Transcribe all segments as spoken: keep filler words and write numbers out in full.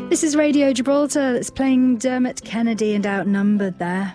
This is Radio Gibraltar that's playing Dermot Kennedy and Outnumbered there.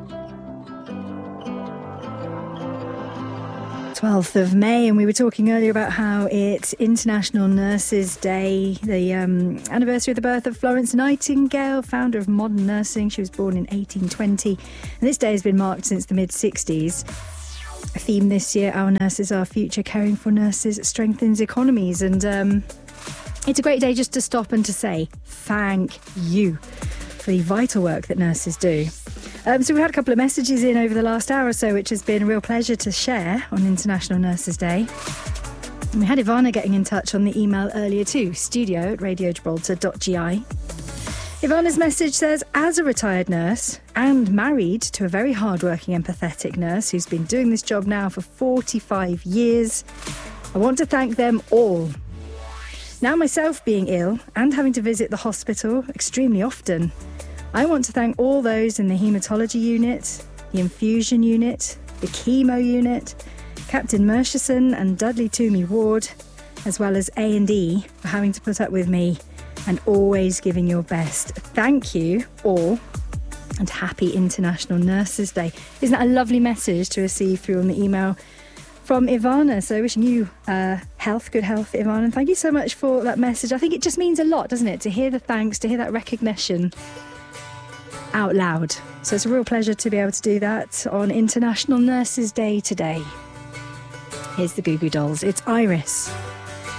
twelfth of May, and we were talking earlier about how it's International Nurses Day, the um, anniversary of the birth of Florence Nightingale, founder of modern nursing. She was born in eighteen twenty, and this day has been marked since the mid-sixties. A theme this year, Our Nurses, Our Future, Caring for Nurses Strengthens Economies, and um, it's a great day just to stop and to say thank you for the vital work that nurses do. Um, so we've had a couple of messages in over the last hour or so, which has been a real pleasure to share on International Nurses Day. And we had Ivana getting in touch on the email earlier too, studio at radio gibraltar dot g i. Ivana's message says, as a retired nurse and married to a very hardworking, empathetic nurse who's been doing this job now for forty-five years, I want to thank them all. Now myself being ill and having to visit the hospital extremely often, I want to thank all those in the haematology unit, the infusion unit, the chemo unit, Captain Murchison and Dudley Toomey Ward, as well as A and E for having to put up with me and always giving your best. Thank you all, and happy International Nurses Day. Isn't that a lovely message to receive through on the email from Ivana? So wishing you uh, health, good health, Ivana, and thank you so much for that message. I think it just means a lot, doesn't it, to hear the thanks, to hear that recognition out loud. So it's a real pleasure to be able to do that on International Nurses Day today. Here's the Goo Goo Dolls. It's Iris.